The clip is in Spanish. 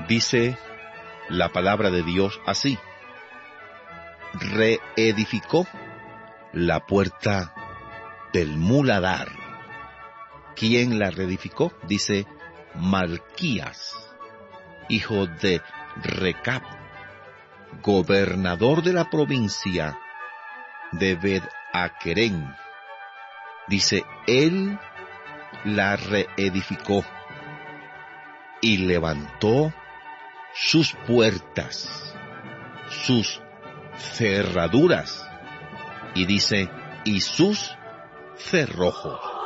Dice la palabra de Dios así: reedificó la puerta del muladar. ¿Quién la reedificó? Dice Malquías, hijo de Recab, gobernador de la provincia de Bet-Aquerem. Dice, él la reedificó y levantó sus puertas, sus cerraduras, y dice, y sus cerrojos.